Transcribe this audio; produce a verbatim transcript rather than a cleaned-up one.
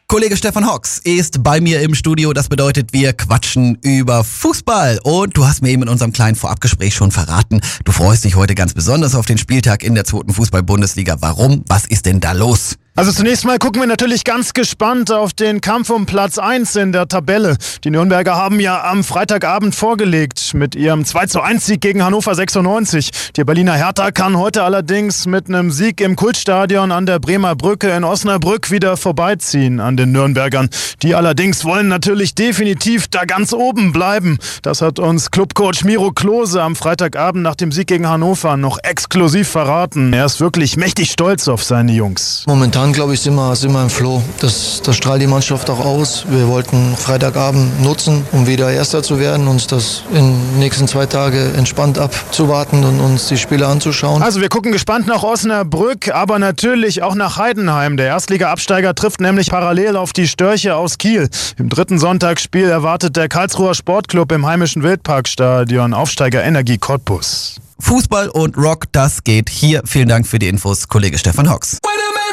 Kollege Stefan Hocks ist bei mir im Studio. Das bedeutet, wir quatschen über Fußball. Und du hast mir eben in unserem kleinen Vorabgespräch schon verraten, du freust dich heute ganz besonders auf den Spieltag in der zweiten Fußball-Bundesliga. Warum? Was ist denn da los? Also zunächst mal gucken wir natürlich ganz gespannt auf den Kampf um Platz eins in der Tabelle. Die Nürnberger haben ja am Freitagabend vorgelegt mit ihrem zwei zu eins Sieg gegen Hannover sechsundneunzig. Die Berliner Hertha kann heute allerdings mit einem Sieg im Kultstadion an der Bremer Brücke in Osnabrück wieder vorbeiziehen an den Nürnbergern. Die allerdings wollen natürlich definitiv da ganz oben bleiben. Das hat uns Clubcoach Miro Klose am Freitagabend nach dem Sieg gegen Hannover noch exklusiv verraten. Er ist wirklich mächtig stolz auf seine Jungs. Momentan glaube ich, sind wir, sind wir im Flow. Das, das strahlt die Mannschaft auch aus. Wir wollten Freitagabend nutzen, um wieder Erster zu werden, uns das in den nächsten zwei Tagen entspannt abzuwarten und uns die Spiele anzuschauen. Also wir gucken gespannt nach Osnabrück, aber natürlich auch nach Heidenheim. Der Erstliga-Absteiger trifft nämlich parallel auf die Störche aus Kiel. Im dritten Sonntagsspiel erwartet der Karlsruher Sportclub im heimischen Wildparkstadion Aufsteiger Energie Cottbus. Fußball und Rock, das geht hier. Vielen Dank für die Infos, Kollege Stefan Hocks.